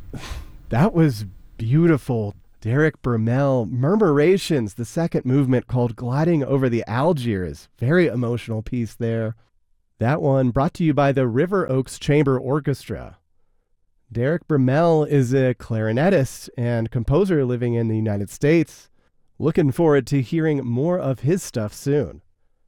That was beautiful. Derek Bermel, Murmurations, the second movement called Gliding Over the Algiers. Very emotional piece there. That one brought to you by the River Oaks Chamber Orchestra. Derek Bermel is a clarinetist and composer living in the United States. Looking forward to hearing more of his stuff soon.